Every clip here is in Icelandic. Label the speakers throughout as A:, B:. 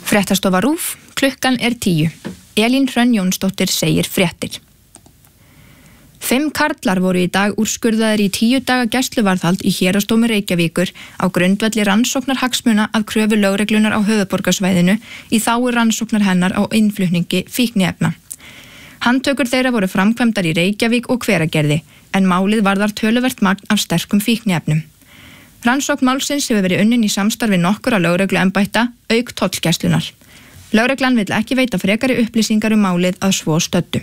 A: Fréttastofa RÚV, klukkan 10. Elín Hrönn Jónsdóttir segir fréttir. 5 karlar voru í dag úrskurðaðir í 10 daga gæsluvarðhald í Héraðsdómi Reykjavíkur á grundvelli rannsóknar hagsmuna að kröfu lögreglunar á höfuðborgarsvæðinu í þágu rannsóknar hennar á innflutningi fíkniefna. Handtökur þeirra voru framkvæmdar í Reykjavík og Hveragerði, en málið varðar töluvert magn af sterkum fíkniefnum. Rannsókn málsins hefur verið unnin í samstarfi nokkura lögregluembætta auk tollgæslunnar. Lögreglan vill ekki veita frekari upplýsingar málið að svo stöddu.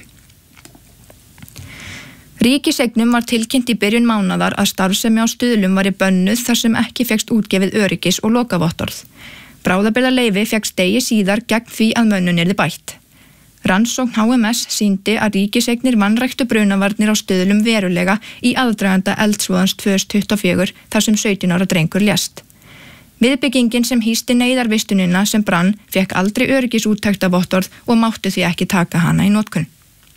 A: Ríkiseignum var tilkynnt í byrjun mánaðar að starfsemi á Stuðlum var bönnuð þar sem ekki fékkst útgefið öryggis- og lokavottorð. Bráðabirgðaleyfi fékkst degi síðar gegn því að mönnun yrði bætt. Rannsókn HMS sýndi að ríkiseignir vanræktu brunavarnir á Stuðlum verulega í aðdraganda eldsvoðans 2024 þar sem 17 ára drengur lést. Viðbyggingin sem hýsti neyðarvistunina sem brann fékk aldrei öryggisúttektavottorð og mátti því ekki taka hana í notkun.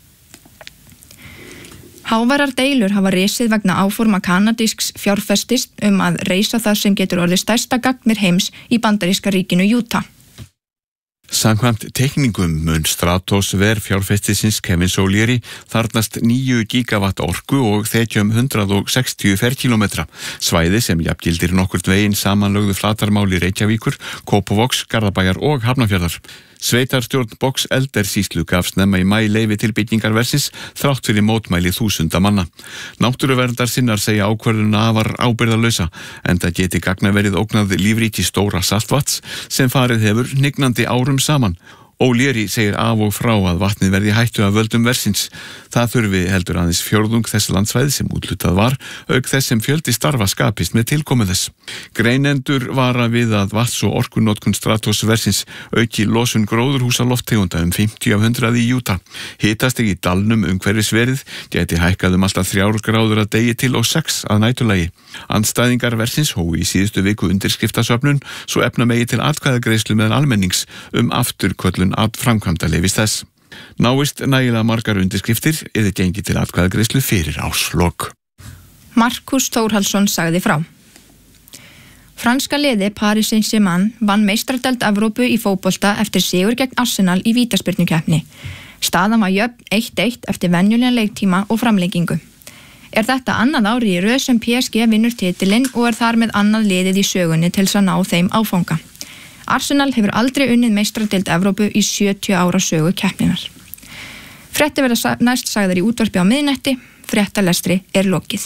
A: Háværar deilur hafa risið vegna áforma kanadísks fjárfestis að reisa það sem getur orðið stærsta gagnir heims í bandaríska ríkinu Utah.
B: Samkvæmt teikningum mun Stratos ver fjárfestisins Kevin O'Leary þarnast 9 gigawatt orku og þekja 160 ferkílómetra. Svæði sem jafngildir nokkurt veginn samanlögðu flatarmáli Reykjavíkur, Kópavogs, Garðabæjar og Hafnarfjarðar. Sveitarstjórn Box Eldersýslu gaf snemma í maí leyfi til byggingarversins þrátt fyrir mótmæli þúsunda manna. Náttúruverndar-sinnar segja ákvörðunina afar ábyrgðarlausa, enda geti gagna verið ógnað lífríki Stóra Saltvatns sem farið hefur hnignandi árum saman. O'Leary segir af og frá að vatnið verði hættu af völdum versins. Það þurfi heldur aðeins fjórðung þess landsvæði sem úthlutað var, auk þess sem fjöldi starfa skapist með tilkomu þess. Greinendur vara við að vatns- og orkunotkun Stratos versins auki losun gróðurhúsaloftegunda 50 af 100 í Utah. Hitastig í dalnum umhverfisverið gæti hækkað alltaf 3 gráður að degi til og 6 að næturlagi. Andstæðingar versins hófu í síðustu viku undirskriftasöfnun svo efna megi til atkvæðagreiðslu meðal almennings framkvæmda leyfis þess. Náist nægilega margar undirskriftir eða gengi til atkvæðagreiðslu fyrir árslok.
A: Markus Þórhallsson sagði frá. Franska liði Paris Saint-Germain vann meistaradeild Evrópu í fótbolta eftir sigur gegn Arsenal í vítaspyrnukeppni. Staðan var jöfn 1-1 eftir venjulegan leiktíma og framlengingu. Þetta annað ári í röð sem PSG vinnur titilinn og þar með annað liðið í sögunni til að ná þeim áfanga. Arsenal hefur aldrei unnið meistaradeild Evrópu í 70 ára sögu keppninnar. Fréttir verða næst sagðar í útvarpi á miðnætti, fréttalestri lokið.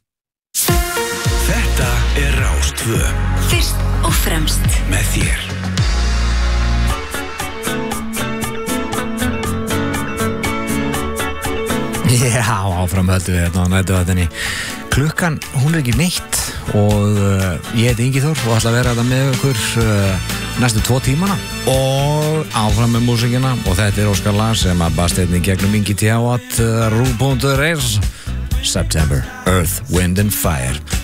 C: Þetta Rás 2.
D: Fyrst og fremst
C: með þér.
E: Já, áfram höldum við á nætuvættinni. Klukkan, hún ekki neitt og ég heiti Ingi Þór og ætla að vera þetta með ykkur næstu 2 tímana og áfram með músikina og þetta Óskar lag sem að bast einnig gegnum Ingi T.A. RÚV.is September, Earth, Wind and Fire.